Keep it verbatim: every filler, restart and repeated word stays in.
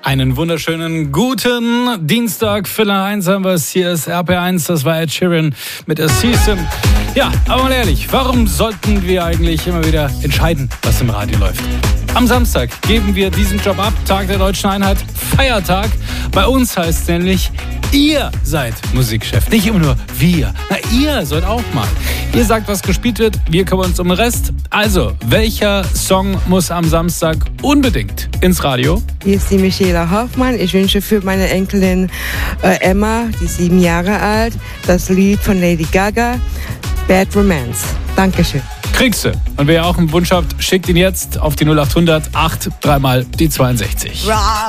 Einen wunderschönen guten Dienstag. Viertel eins haben wir es. Hier ist R P eins. Das war Ed Sheeran mit A Season. Ja, aber mal ehrlich, warum sollten wir eigentlich immer wieder entscheiden, was im Radio läuft? Am Samstag geben wir diesen Job ab. Tag der Deutschen Einheit, Feiertag. Bei uns heißt es nämlich, ihr seid Musikchef. Nicht immer nur wir. Na, ihr sollt auch mal. Ihr sagt, was gespielt wird. Wir kümmern uns um den Rest. Also, welcher Song muss am Samstag unbedingt ins Radio? Hier ist die Michaela Hoffmann. Ich wünsche für meine Enkelin äh, Emma, die ist sieben Jahre alt, das Lied von Lady Gaga, Bad Romance. Dankeschön. Kriegst du. Und wer auch einen Wunsch habt, schickt ihn jetzt auf die null acht hundert acht dreimal die zweiundsechzig.